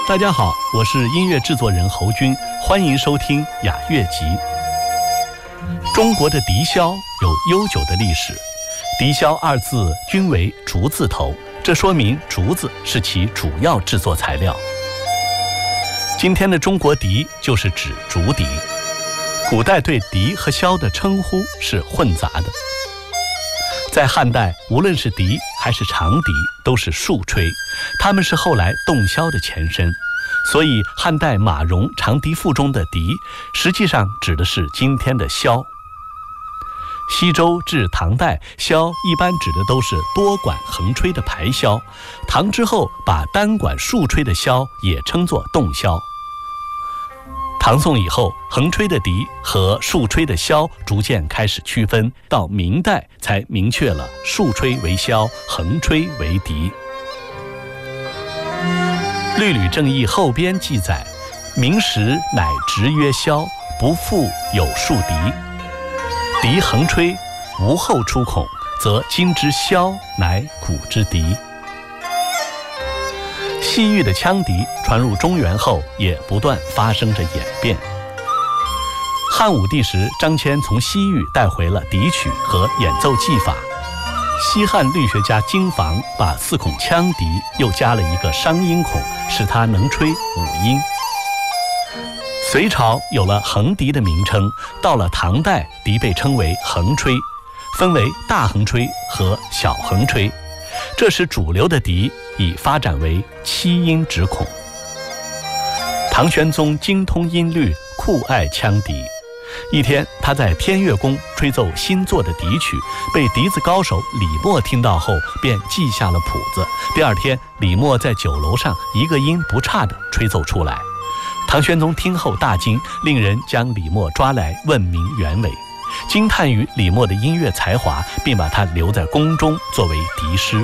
大家好，我是音乐制作人侯军，欢迎收听雅乐集。中国的笛箫有悠久的历史，笛箫二字均为竹字头，这说明竹子是其主要制作材料。今天的中国笛就是指竹笛，古代对笛和箫的称呼是混杂的。在汉代，无论是笛还是长笛都是竖吹，它们是后来洞箫的前身，所以汉代马融《长笛赋》中的笛实际上指的是今天的箫。西周至唐代，箫一般指的都是多管横吹的排箫，唐之后把单管竖吹的箫也称作洞箫。唐宋以后，横吹的笛和竖吹的箫逐渐开始区分，到明代才明确了竖吹为箫，横吹为笛。《律吕正义》后编记载，明时乃直曰箫，不复有竖笛。笛横吹，无后出孔，则今之箫乃古之笛。西域的羌笛传入中原后，也不断发生着演变。汉武帝时，张骞从西域带回了笛曲和演奏技法。西汉律学家金房把4孔羌笛又加了一个商音孔，使它能吹5音。隋朝有了横笛的名称，到了唐代，笛被称为横吹，分为大横吹和小横吹。这时主流的笛已发展为7音指孔。唐玄宗精通音律，酷爱羌笛。一天，他在天乐宫吹奏新作的笛曲，被笛子高手李默听到后，便记下了谱子。第二天，李默在酒楼上一个音不差地吹奏出来。唐玄宗听后大惊，令人将李默抓来问明原委，惊叹于李默的音乐才华，并把他留在宫中作为笛师。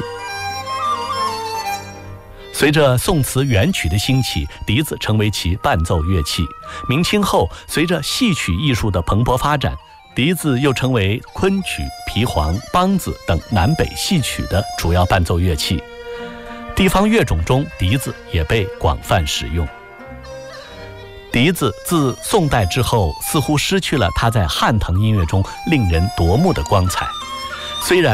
随着宋词元曲的兴起，笛子成为其伴奏乐器。明清后，随着戏曲艺术的蓬勃发展，笛子又成为昆曲、皮黄、梆子等南北戏曲的主要伴奏乐器。地方乐种中，笛子也被广泛使用。笛子自宋代之后，似乎失去了它在汉唐音乐中令人夺目的光彩。虽然